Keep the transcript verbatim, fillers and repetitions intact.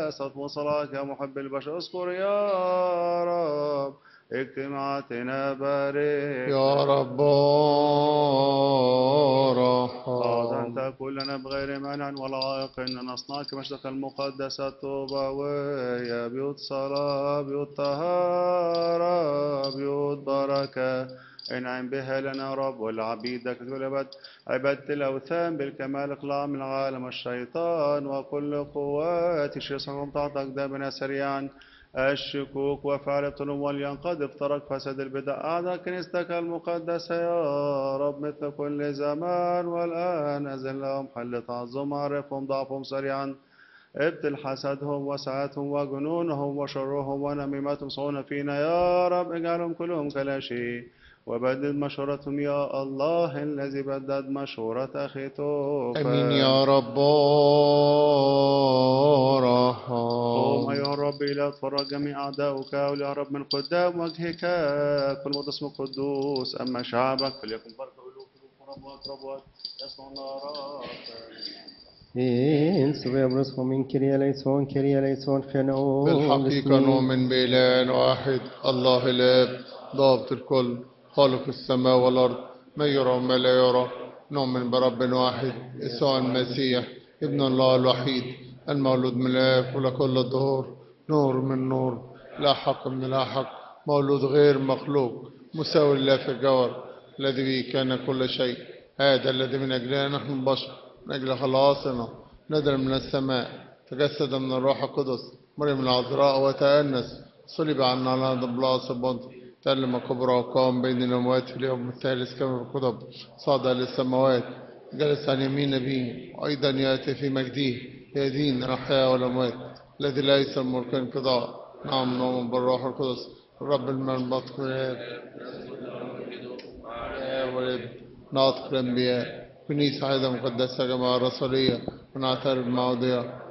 قداسة وصلاة يا محب البشر. اذكر يا رب اجتماعاتنا بارك يا رب أعطى ارحم. كلنا بغير مانع ولا عائق إن نصنعك مشتق المقدسة الطوبوية بيوت صلاة بيوت طهارة بيوت بركة انعم بها لنا رب والعبيدك كل عباد عبادة الأوثان بالكمال اقلع من عالم الشيطان وكل قوات الشيطان تعطى أقدامنا سريعا الشكوك وفعل الطلب ولينقض افترق فساد البدع أعدى كنيستك المقدسة يا رب مثل كل زمان والآن أزل لهم حل تعظم عرفهم ضعفهم سريعا ابتل حسدهم وسعتهم وجنونهم وشرهم ونميمتهم صون فينا يا رب اجعلهم كلهم كلا شيء وبدد مشورتهم يا الله الذي بدد مشورة أخي امين توفى. يا رب قوم ارحم. أيها الرب إلى تفرج جميع أعداؤك يا رب من قدام وجهك كل مد اسم القدوس أما شعبك فليكن بركة ولوك ربوات ربوات يسمع نارك. إن سبي برسخ من كريا ليسون كريا ليسون خنو بالحقيقة نؤمن بإله واحد الله الآب ضابط الكل خالق السماء والأرض ما يرى وما لا يرى. نؤمن برب واحد يسوع المسيح ابن الله الوحيد المولود من الآب ولكل الظهور نور من نور لا حق من لا حق مولود غير مخلوق مساوي لله في الجوهر الذي به كان كل شيء. هذا الذي من أجلنا نحن البشر من أجل خلاصنا نزل من السماء تجسد من الروح القدس مريم العذراء وتأنس صلب عنا على ضبلاس البنط تألم كبرى وقام بين الأموات في اليوم الثالث كما في الكتب صعد للسماوات جلس عن يمين نبيه وأيضا يأتي في مجده يدين الأحياء والأموات الذي ليس الملك انقضاء. نعم نؤمن بالروح القدس الرب المنبط والابن ناطق الأنبياء كنيسة عيدة مقدسة جماعة رسولية ونعترف بالمواضيع